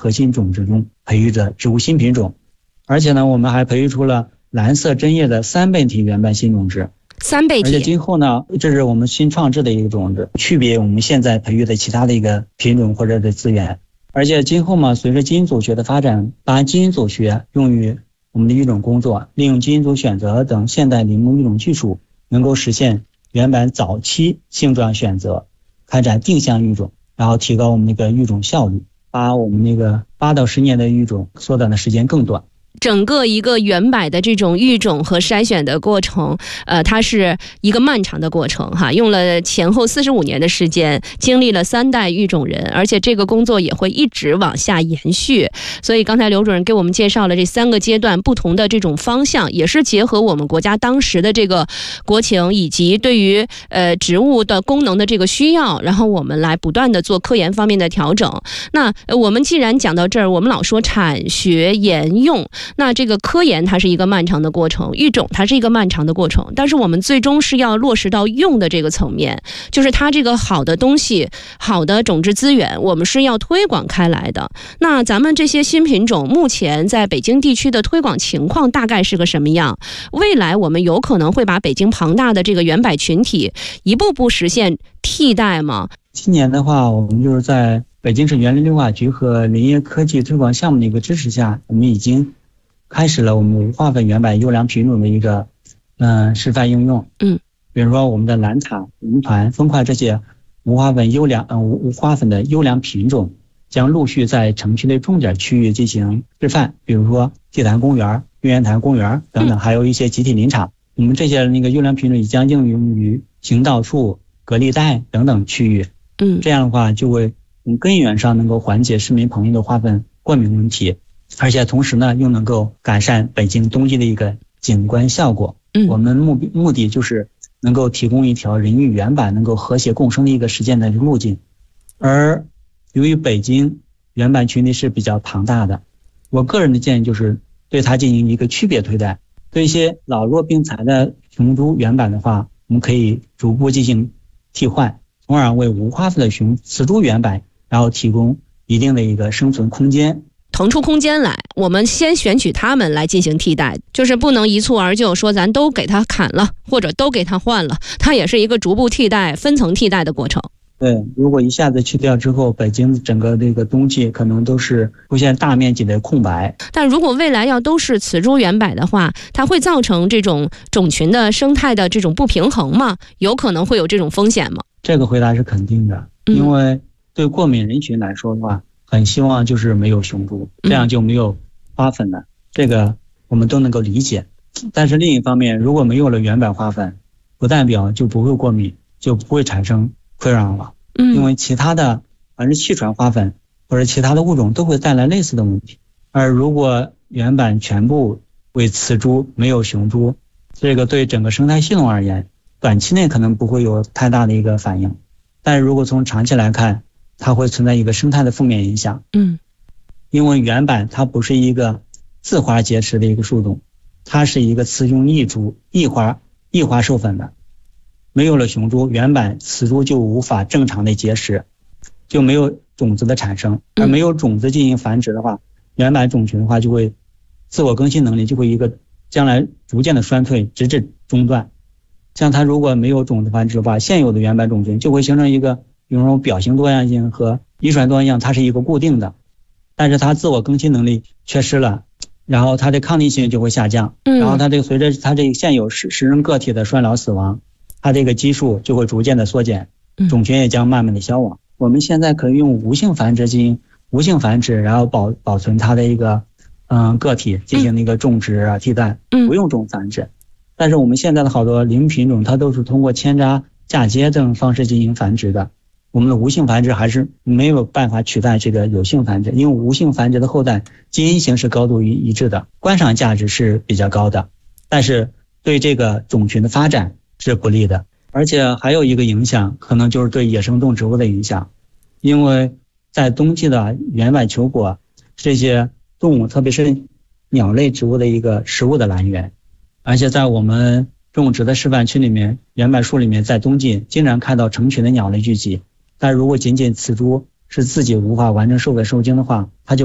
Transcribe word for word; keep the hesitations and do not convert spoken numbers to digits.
核心种植中培育的植物新品种。而且呢，我们还培育出了蓝色针叶的三倍体原版新种植。 三倍体， 而且今后呢，这是我们新创制的一个种子，区别我们现在培育的其他的一个品种或者的资源。而且今后嘛，随着基因组学的发展，把基因组学用于我们的育种工作，利用基因组选择等现代林木育种技术，能够实现原版早期性状选择，开展定向育种，然后提高我们那个育种效率，把我们那个八到十年的育种缩短的时间更短。 整个一个原柏的这种育种和筛选的过程，呃，它是一个漫长的过程哈，用了前后四十五年的时间，经历了三代育种人，而且这个工作也会一直往下延续。所以刚才刘主任给我们介绍了这三个阶段不同的这种方向，也是结合我们国家当时的这个国情以及对于呃植物的功能的这个需要，然后我们来不断的做科研方面的调整。那呃我们既然讲到这儿，我们老说产学研用。那这个科研它是一个漫长的过程，育种它是一个漫长的过程，但是我们最终是要落实到用的这个层面，就是它这个好的东西，好的种质资源，我们是要推广开来的。那咱们这些新品种目前在北京地区的推广情况大概是个什么样？未来我们有可能会把北京庞大的这个原柏群体一步步实现替代吗？ 今年的话，我们就是在北京市园林绿化局和林业科技推广项目的一个支持下，我们已经开始了我们无花粉原柏优良品种的一个嗯、呃、示范应用。 嗯， 比如说我们的蓝塔、银团、风块这些无花粉优良呃无花粉的优良品种，将陆续在城区内重点区域进行示范，比如说地坛公园、玉渊潭公园等等，还有一些集体林场。我们这些那个优良品种也将应用于行道树、隔离带等等区域。 嗯， 这样的话就会从根源上能够缓解市民朋友的花粉过敏问题。而且同时呢，又能够改善北京冬季的一个景观效果。 嗯， 我们目目的就是能够提供一条人与原柏能够和谐共生的一个实践的路径。而由于北京原柏群体是比较庞大的，我个人的建议就是对它进行一个区别对待。对一些老弱病残的雄株原柏的话，我们可以逐步进行替换，从而为无花粉的雄雌株原柏然后提供一定的一个生存空间。 腾出空间来，我们先选取它们来进行替代，就是不能一蹴而就说咱都给它砍了或者都给它换了，它也是一个逐步替代分层替代的过程。 对，如果一下子去掉之后，北京整个这个冬季可能都是出现大面积的空白。 但如果未来要都是雌株原柏的话，它会造成这种种群的生态的这种不平衡吗？有可能会有这种风险吗？ 这个回答是肯定的，因为对过敏人群来说的话，很希望就是没有雄株，这样就没有花粉了，这个我们都能够理解。但是另一方面，如果没有了原柏花粉，不代表就不会过敏，就不会产生溃疡了。因为其他的反正气喘花粉或者其他的物种都会带来类似的问题。而如果原柏全部为雌株，没有雄株，这个对整个生态系统而言，短期内可能不会有太大的一个反应，但是如果从长期来看，它会存在一个生态的负面影响。 嗯， 因为原柏它不是一个自花结实的一个树种，它是一个雌雄异株异花异花授粉的。没有了雄株，原柏雌株就无法正常的结实，就没有种子的产生，而没有种子进行繁殖的话，原柏种群的话就会自我更新能力就会一个将来逐渐的衰退，直至中断。像它如果没有种子繁殖的话，现有的原柏种群就会形成一个比如说表型多样性和遗传多样性，它是一个固定的，但是它自我更新能力缺失了，然后它的抗逆性就会下降，然后它这个随着它这个现有实实生个体的衰老死亡，它这个基数就会逐渐的缩减，种群也将慢慢的消亡。我们现在可以用无性繁殖进行无性繁殖，然后保保存它的一个嗯个体进行一个种植啊替代，不用种繁殖。但是我们现在的好多林品种，它都是通过扦插、嫁接等方式进行繁殖的。我们的无性繁殖还是没有办法取代这个有性繁殖，因为无性繁殖的后代基因型是高度一致的，观赏价值是比较高的，但是对这个种群的发展是不利的。而且还有一个影响，可能就是对野生动植物的影响，因为在冬季的原柏球果这些动物，特别是鸟类植物的一个食物的来源，而且在我们种植的示范区里面，原柏树里面在冬季经常看到成群的鸟类聚集，但如果仅仅雌株是自己无法完成授粉受精的话，它就